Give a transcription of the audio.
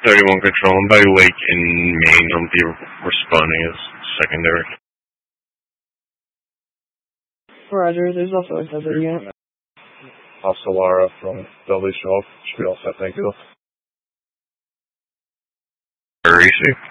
31 Control. I'm by Lake in Maine. I'll be responding as secondary. Roger, there's also a desert unit. Solara from W12. Should be all set, thank you. Very easy.